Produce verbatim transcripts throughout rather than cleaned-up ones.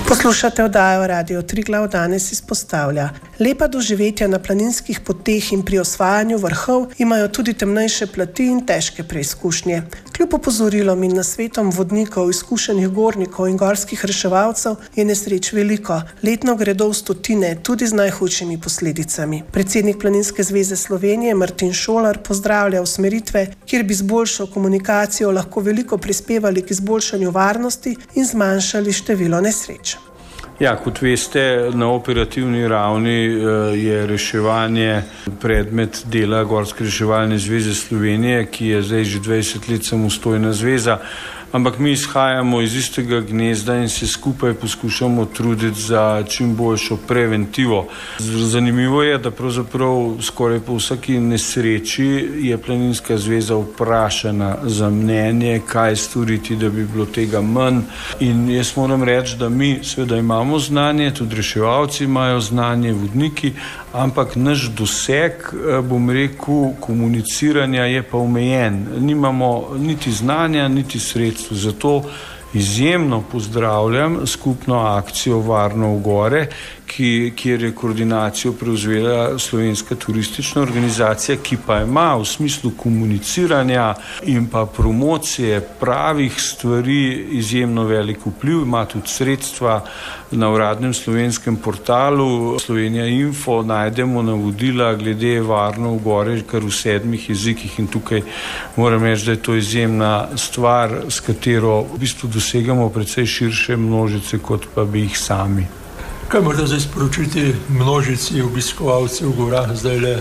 Poslušate oddajo Radio Triglav, danes izpostavlja. Lepa doživetja na planinskih poteh in pri osvajanju vrhov imajo tudi temnejše plati in težke preizkušnje. Kljub opozorilom in nasvetom vodnikov, izkušenih gornikov in gorskih reševalcev je nesreč veliko. Letno gredo v stotine, tudi z najhujšimi posledicami. Predsednik Planinske zveze Slovenije Martin Šolar pozdravlja usmeritve, kjer bi z boljšo komunikacijo lahko veliko prispevali k izboljšanju varnosti in zmanjšali število nesreč. Ja, kot veste, na operativni ravni je reševanje predmet dela Gorske reševalne zveze Slovenije, ki je zdaj že dvajset let samostojna zveza, ampak mi izhajamo iz istega gnezda in se skupaj poskušamo truditi za čim boljšo preventivo. Zanimivo je, da pravzaprav skoraj po vsaki nesreči je Planinska zveza vprašana za mnenje, kaj storiti, da bi bilo tega manj. In jaz moram reči, da mi seveda imamo znanje, tudi reševalci imajo znanje, vodniki, ampak naš doseg, bom rekel, komuniciranja je pa omejen. Nimamo niti znanja, niti sredstva. Zato izjemno pozdravljam skupno akcijo Varno v gore, ki, kjer je koordinacijo prevzela Slovenska turistična organizacija, ki pa ima v smislu komuniciranja in pa promocije pravih stvari izjemno velik vpliv, ima tudi sredstva. Na uradnem slovenskem portalu Slovenija Info najdemo navodila glede Varno v gore kar v sedmih jezikih in tukaj moram reči, da je to izjemna stvar, s katero v bistvu dosegamo precej širše množice, kot pa bi jih sami. Kaj morate zdaj sporočiti množici obiskovalcev v gorah? Zdaj le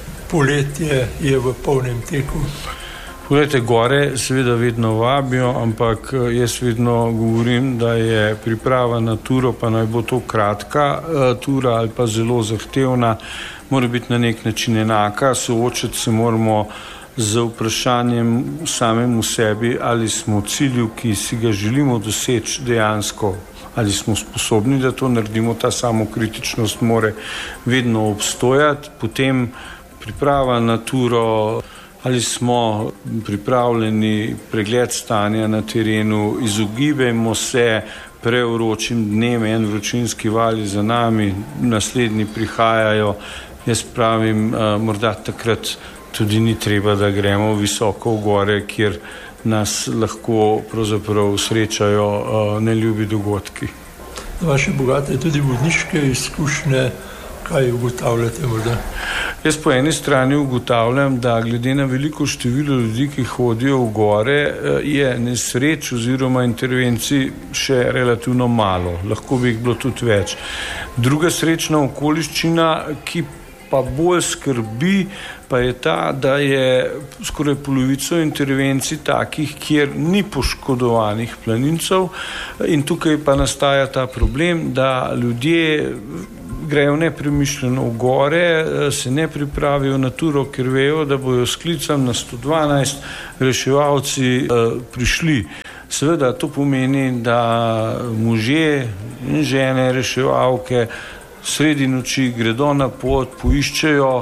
poletje je v polnem teku. Poglejte, gore seveda vedno vabijo, ampak jaz vedno govorim, da je priprava na turo, pa naj bo to kratka tura ali pa zelo zahtevna, mora biti na nek način enaka. Soočiti se moramo z vprašanjem samem v sebi, ali smo v cilju, ki si ga želimo doseči, dejansko, ali smo sposobni, da to naredimo. Ta samokritičnost mora vedno obstojati. Potem priprava na turo, ali smo pripravljeni, pregled stanja na terenu, izogibajmo se prevročim dnem, en vročinski val je za nami, naslednji prihajajo. Jaz pravim, morda takrat tudi ni treba, da gremo visoko v gore, kjer nas lahko pravzaprav srečajo neljubi dogodki. Vaše bogate tudi vodniške izkušnje, kaj ugotavljate morda? Jaz po eni strani ugotavljam, da glede na veliko število ljudi, ki hodijo v gore, je nesreč oziroma intervencij še relativno malo. Lahko bi jih bilo tudi več. Druga srečna okoliščina, ki pa bolj skrbi, pa je ta, da je skoraj polovico intervencij takih, kjer ni poškodovanih planincev, in tukaj pa nastaja ta problem, da ljudje grejo nepremišljeno v gore, se ne pripravijo na turo, ker vejo, da bojo s klicem na sto dvanajst reševalci eh, prišli. Seveda to pomeni, da možje in žene reševalke sredi noči gredo na pot, poiščejo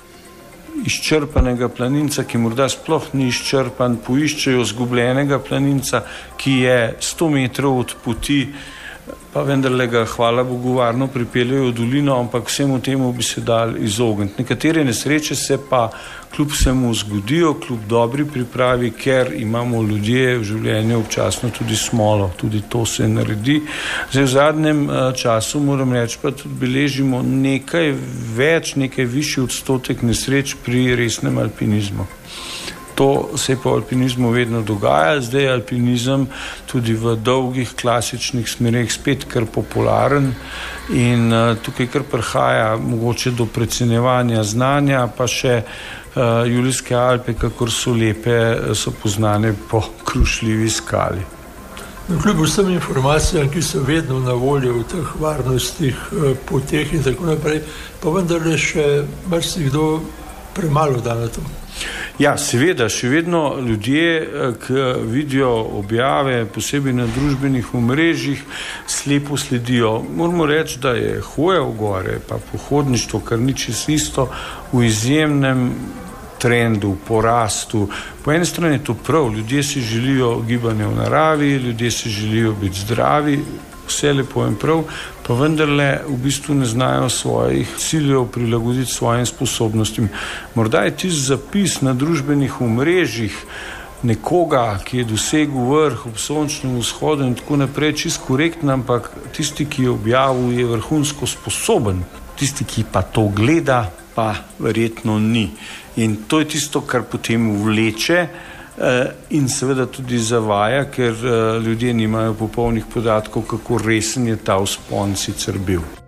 izčrpanega planinca, ki morda sploh ni izčrpan, poiščejo zgubljenega planinca, ki je sto metrov od poti, pa vendarle ga, hvala Bogu, varno pripeljejo v dolino, ampak vsemu temu bi se dali izogniti. Nekatere nesreče se pa kljub vsemu zgodijo, kljub dobri pripravi, ker imamo ljudje v življenju občasno tudi smolo, tudi to se naredi. Zdaj v zadnjem času, moram reči, pa tudi beležimo nekaj več, nekaj višji odstotek nesreč pri resnem alpinizmu. To se po alpinizmu vedno dogaja, zdaj je alpinizem tudi v dolgih klasičnih smereh spet kar popularen in uh, tukaj kar prihaja mogoče do precenjevanja znanja, pa še uh, Julijske Alpe, kakor so lepe, so poznane po krušljivi skali. Kljub vsem informacijam, ki so vedno na voljo v teh varnostih poteh in tako naprej, pa vendarle še marsikdo premalo da na to. Ja, seveda, še vedno ljudje, ki vidijo objave, posebej na družbenih omrežjih, slepo sledijo. Moramo reči, da je hoja v gore, pa pohodništvo, kar ni čisto isto, v izjemnem trendu, porastu. Po eni strani je to prav, ljudje si želijo gibanje v naravi, ljudje si želijo biti zdravi, vse lepo in prav, pa vendarle v bistvu ne znajo svojih ciljev prilagoditi svojim sposobnostim. Morda je tisti zapis na družbenih omrežjih nekoga, ki je dosegel vrh ob sončnem vzhodu in tako naprej, čisto korektno, ampak tisti, ki je objavil, je vrhunsko sposoben. Tisti, ki pa to gleda, pa verjetno ni. In to je tisto, kar potem vleče in seveda tudi zavaja, ker ljudje nimajo popolnih podatkov, kako resen je ta vzpon sicer bil.